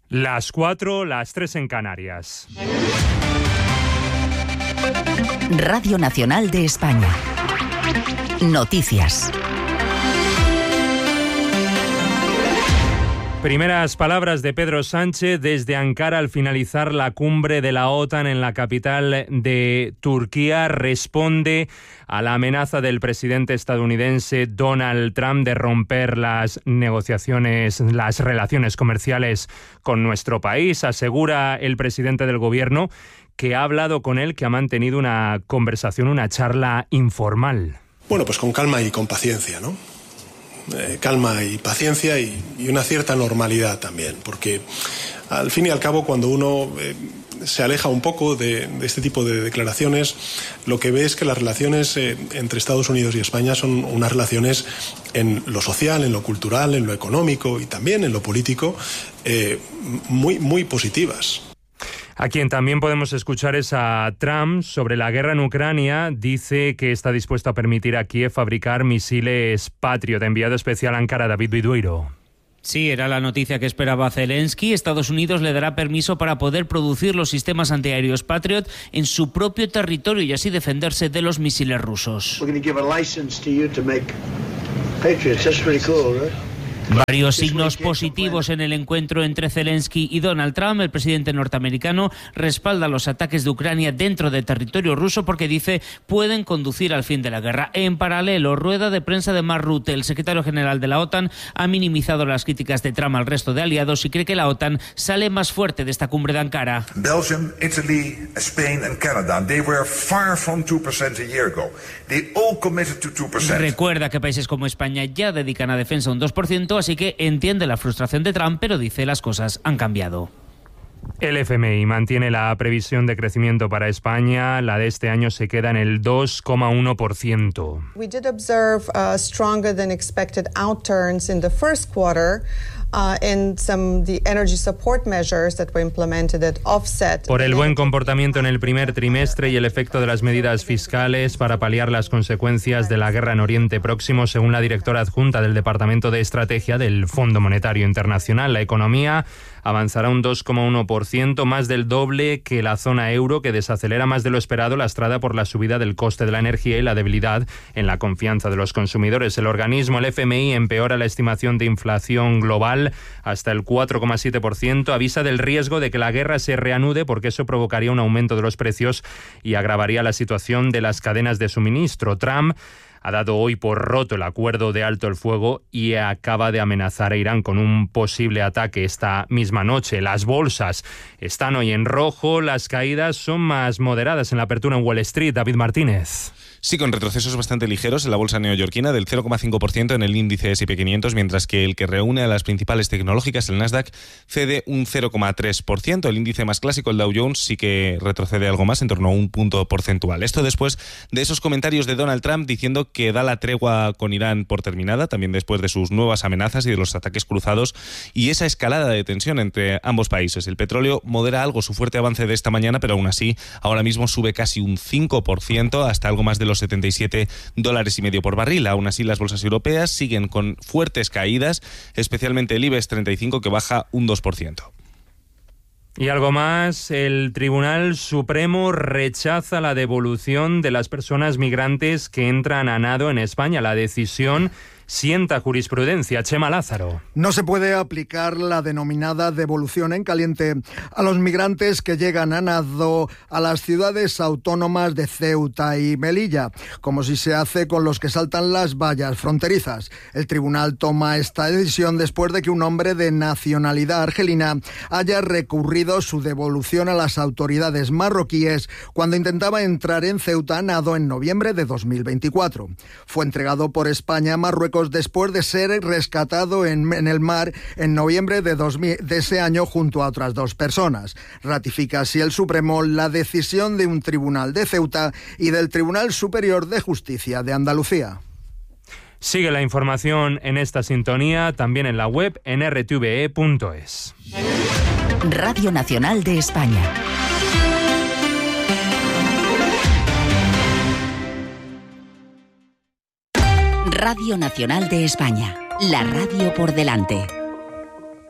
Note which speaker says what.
Speaker 1: Las 4, las 3 en Canarias.
Speaker 2: Radio Nacional de España. Noticias.
Speaker 1: Primeras palabras de Pedro Sánchez desde Ankara al finalizar la cumbre de la OTAN en la capital de Turquía. Responde a la amenaza del presidente estadounidense Donald Trump de romper las negociaciones, las relaciones comerciales con nuestro país. Asegura el presidente del gobierno que ha hablado con él, que ha mantenido una conversación, una charla informal.
Speaker 3: Bueno, pues con calma y con paciencia, ¿no? Calma y paciencia y una cierta normalidad también, porque al fin y al cabo cuando uno se aleja un poco de este tipo de declaraciones, lo que ve es que las relaciones entre Estados Unidos y España son unas relaciones en lo social, en lo cultural, en lo económico y también en lo político muy positivas.
Speaker 1: A quien también podemos escuchar es a Trump sobre la guerra en Ucrania. Dice que está dispuesto a permitir a Kiev fabricar misiles Patriot. Enviado especial a Ankara, David Bidueiro.
Speaker 4: Sí, era la noticia que esperaba Zelensky. Estados Unidos le dará permiso para poder producir los sistemas antiaéreos Patriot en su propio territorio y así defenderse de los misiles rusos. Varios signos positivos en el encuentro entre Zelensky y Donald Trump. El presidente norteamericano respalda los ataques de Ucrania dentro del territorio ruso porque dice pueden conducir al fin de la guerra. En paralelo, rueda de prensa de Mark Rutte, el secretario general de la OTAN, ha minimizado las críticas de Trump al resto de aliados y cree que la OTAN sale más fuerte de esta cumbre de Ankara.
Speaker 5: Belgium, Italy, Spain and Canada, they were far from 2% a year ago. They all committed to 2%.
Speaker 4: Recuerda que países como España ya dedican a defensa un 2%, así que entiende la frustración de Trump, pero dice las cosas han cambiado.
Speaker 1: El FMI mantiene la previsión de crecimiento para España. La de este año se queda en el 2,1%.
Speaker 6: We did observe stronger than expected outturns in the first quarter.
Speaker 1: Por el buen comportamiento en el primer trimestre y el efecto de las medidas fiscales para paliar las consecuencias de la guerra en Oriente Próximo, según la directora adjunta del Departamento de Estrategia del Fondo Monetario Internacional, la economía avanzará un 2,1%, más del doble que la zona euro, que desacelera más de lo esperado, lastrada por la subida del coste de la energía y la debilidad en la confianza de los consumidores. El organismo, el FMI, empeora la estimación de inflación global hasta el 4,7%, avisa del riesgo de que la guerra se reanude porque eso provocaría un aumento de los precios y agravaría la situación de las cadenas de suministro. Trump ha dado hoy por roto el acuerdo de alto el fuego y acaba de amenazar a Irán con un posible ataque esta misma noche. Las bolsas están hoy en rojo, las caídas son más moderadas en la apertura en Wall Street. David Martínez.
Speaker 7: Sí, con retrocesos bastante ligeros en la bolsa neoyorquina del 0,5% en el índice S&P 500, mientras que el que reúne a las principales tecnológicas, el Nasdaq, cede un 0,3%. El índice más clásico, el Dow Jones, sí que retrocede algo más, en torno a un punto porcentual. Esto después de esos comentarios de Donald Trump diciendo que da la tregua con Irán por terminada, también después de sus nuevas amenazas y de los ataques cruzados y esa escalada de tensión entre ambos países. El petróleo modera algo su fuerte avance de esta mañana, pero aún así ahora mismo sube casi un 5% hasta algo más de los $77.50 por barril. Aún así, las bolsas europeas siguen con fuertes caídas, especialmente el IBEX 35, que baja un 2%.
Speaker 1: Y algo más, el Tribunal Supremo rechaza la devolución de las personas migrantes que entran a nado en España. La decisión sienta jurisprudencia. Chema Lázaro.
Speaker 8: No se puede aplicar la denominada devolución en caliente a los migrantes que llegan a nado a las ciudades autónomas de Ceuta y Melilla, como si se hace con los que saltan las vallas fronterizas. El tribunal toma esta decisión después de que un hombre de nacionalidad argelina haya recurrido su devolución a las autoridades marroquíes cuando intentaba entrar en Ceuta a nado en noviembre de 2024. Fue entregado por España a Marruecos después de ser rescatado en el mar en noviembre de ese año junto a otras dos personas. Ratifica así el Supremo la decisión de un tribunal de Ceuta y del Tribunal Superior de Justicia de Andalucía.
Speaker 1: Sigue la información en esta sintonía, también en la web en rtve.es.
Speaker 2: Radio Nacional de España. Radio Nacional de España, la radio por delante.